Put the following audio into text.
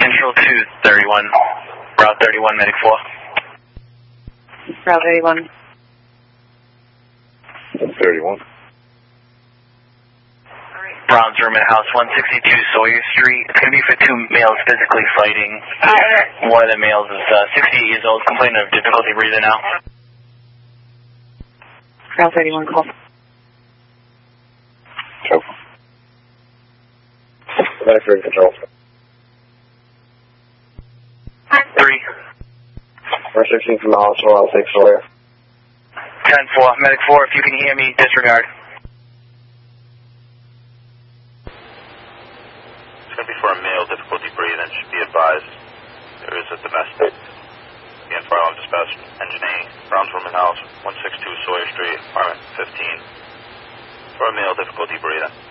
Central 231, Route 31, Medic 4. Route 31. 31. Bronze room at house 162 Sawyer Street. It's going to be for two males physically fighting. One of the males is 68 years old, complaining of difficulty breathing now. Route 31 call. Control. Medic 3 control. 3. 416 from the hospital, I'll take Sawyer. 10-4, Medic 4, if you can hear me, disregard. It's going to be for a male, difficulty breathing, should be advised. There is a domestic. Again, fire alarm dispatch, engine A, Browns Room and House, 162 Sawyer Street, apartment 15. For a male, difficulty breathing.